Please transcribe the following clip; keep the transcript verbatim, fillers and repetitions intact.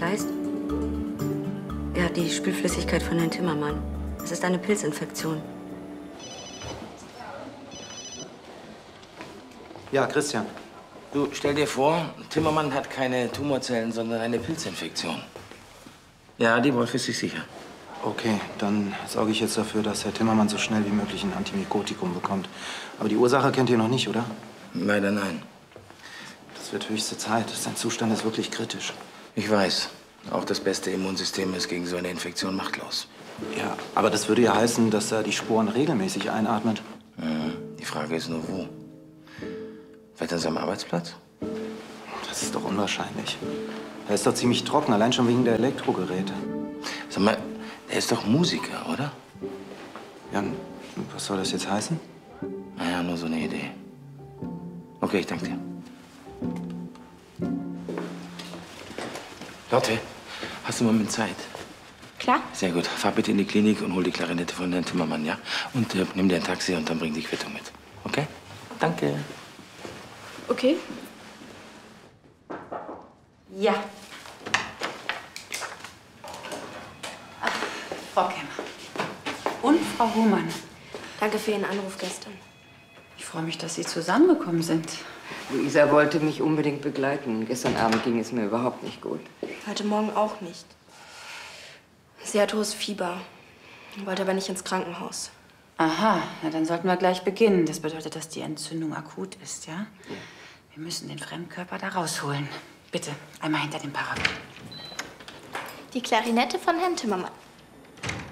Kleist? Er hat die Spülflüssigkeit von Herrn Timmermann. Es ist eine Pilzinfektion. Ja, Christian. Du, stell dir vor, Timmermann hat keine Tumorzellen, sondern eine Pilzinfektion. Ja, die Wolf ist sich sicher. Okay, dann sorge ich jetzt dafür, dass Herr Timmermann so schnell wie möglich ein Antimykotikum bekommt. Aber die Ursache kennt ihr noch nicht, oder? Leider nein. Das wird höchste Zeit. Sein Zustand ist wirklich kritisch. Ich weiß. Auch das beste Immunsystem ist gegen so eine Infektion machtlos. Ja, aber das würde ja heißen, dass er die Sporen regelmäßig einatmet. Mhm. Die Frage ist nur, wo? Vielleicht an seinem Arbeitsplatz? Das ist doch unwahrscheinlich. Er ist doch ziemlich trocken, allein schon wegen der Elektrogeräte. Sag mal, er ist doch Musiker, oder? Jan, was soll das jetzt heißen? Naja, nur so eine Idee. Okay, ich danke dir. Lotte, hast du einen Moment Zeit? Klar. Sehr gut. Fahr bitte in die Klinik und hol die Klarinette von Herrn Timmermann, ja? Und äh, nimm dir ein Taxi und dann bring die Quittung mit. Okay? Danke. Okay. Ja. Ach, Frau Kemmer. Und Frau Hohmann. Danke für Ihren Anruf gestern. Ich freue mich, dass Sie zusammengekommen sind. Luisa wollte mich unbedingt begleiten. Gestern Abend ging es mir überhaupt nicht gut. Heute Morgen auch nicht. Sie hat hohes Fieber, wollte aber nicht ins Krankenhaus. Aha, na dann sollten wir gleich beginnen. Das bedeutet, dass die Entzündung akut ist, ja? Ja. Wir müssen den Fremdkörper da rausholen. Bitte, einmal hinter dem Parapet. Die Klarinette von Herrn Timmermann.